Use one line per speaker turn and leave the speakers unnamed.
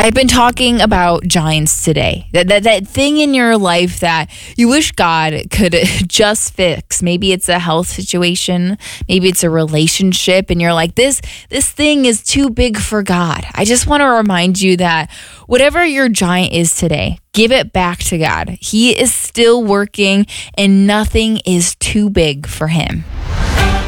I've been talking about giants today. That thing in your life that you wish God could just fix. Maybe it's a health situation, maybe it's a relationship, and you're like, this thing is too big for God. I just want to remind you that whatever your giant is today, give it back to God. He is still working, and nothing is too big for him.